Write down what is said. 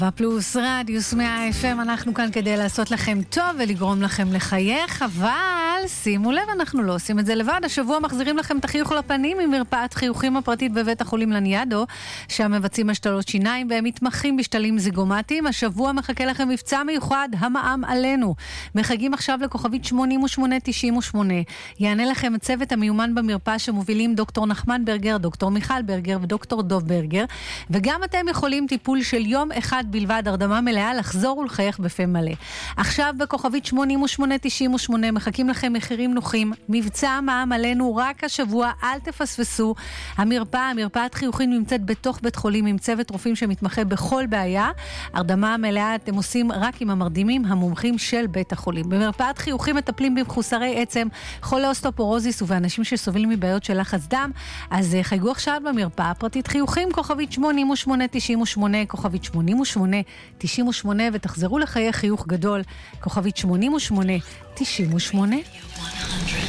בפלוס רדיוס 100 FM אנחנו כאן כדי לעשות לכם טוב ולגרום לכם לחייך, אבל שימו לב, אנחנו לא עושים את זה לבד. השבוע מחזירים לכם את החיוך לפנים ממרפאת חיוכים הפרטית בבית החולים לניאדו, שם מבצעים השתלות שיניים והם מתמחים בשתלים זיגומטיים. השבוע מחכה לכם מבצע מיוחד, המע"מ עלינו. מחגים עכשיו לכוכבית 8898. יענה לכם הצוות המיומן במרפאה שמובילים דוקטור נחמן ברגר, דוקטור מיכל ברגר ודוקטור דוב ברגר, וגם אתם יכולים טיפול של יום אחד בלבד, הרדמה מלאה, לחזור ולחייך בפה מלא. עכשיו בכוכבית 8898 מחכים לכם מחירים נוחים, מבצע מע"מ עלינו רק השבוע, אל תפספסו. מרפאת חיוכים נמצאת בתוך בית חולים עם צוות רופאים שמתמחה בכל בעיה. הרדמה מלאה אתם עושים רק עם המרדימים המומחים של בית החולים. במרפאת חיוכים מטפלים במחוסרי עצם, חולי אוסטאופורוזיס ובאנשים שסובלים מבעיות של לחץ דם. אז חייגו עכשיו במרפאה הפרטית חיוכים, כוכבית 8898, כוכבית 8898, ותחזרו לחיי חיוך גדול, כוכבית 8898.